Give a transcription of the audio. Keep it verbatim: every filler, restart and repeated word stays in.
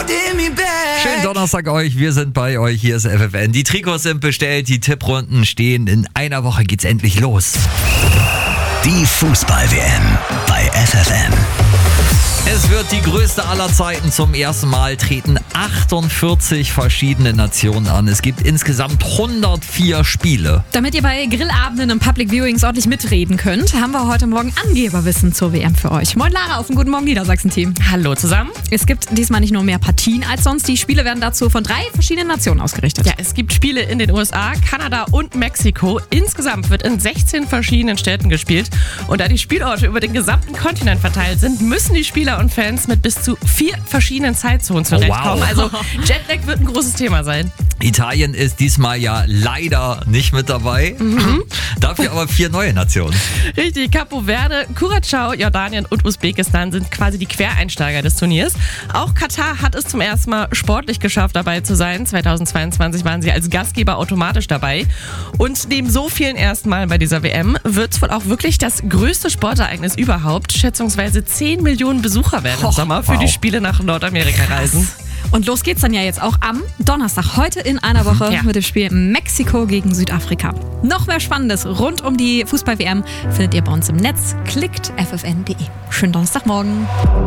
Schönen Donnerstag euch, wir sind bei euch, hier ist F F N. Die Trikots sind bestellt, die Tipprunden stehen. In einer Woche geht's endlich los. Die Fußball-W M bei F F N. Es wird die größte aller Zeiten. Zum ersten Mal treten achtundvierzig verschiedene Nationen an. Es gibt insgesamt hundertvier Spiele. Damit ihr bei Grillabenden und Public Viewings ordentlich mitreden könnt, haben wir heute Morgen Angeberwissen zur W M für euch. Moin Lara auf dem Guten Morgen Niedersachsen-Team. Hallo zusammen. Es gibt diesmal nicht nur mehr Partien als sonst. Die Spiele werden dazu von drei verschiedenen Nationen ausgerichtet. Ja, es gibt Spiele in den U S A, Kanada und Mexiko. Insgesamt wird in sechzehn verschiedenen Städten gespielt. Und da die Spielorte über den gesamten Kontinent verteilt sind, müssen die Spieler und Fans mit bis zu vier verschiedenen Zeitzonen zurechtkommen. Oh, wow. Also Jetlag wird ein großes Thema sein. Italien ist diesmal ja leider nicht mit dabei. Mhm. Dafür aber vier neue Nationen. Richtig, Capo Verde, Curaçao, Jordanien und Usbekistan sind quasi die Quereinsteiger des Turniers. Auch Katar hat es zum ersten Mal sportlich geschafft, dabei zu sein. zweitausendzweiundzwanzig waren sie als Gastgeber automatisch dabei. Und neben so vielen Erstmalen bei dieser W M wird es wohl auch wirklich das größte Sportereignis überhaupt. Schätzungsweise zehn Millionen Besucher werden im Oh, Sommer für wow. die Spiele nach Nordamerika reisen. Und los geht's dann ja jetzt auch am Donnerstag, heute in einer Woche Ja. mit dem Spiel Mexiko gegen Südafrika. Noch mehr Spannendes rund um die Fußball-W M findet ihr bei uns im Netz. Klickt f f n punkt d e. Schönen Donnerstagmorgen.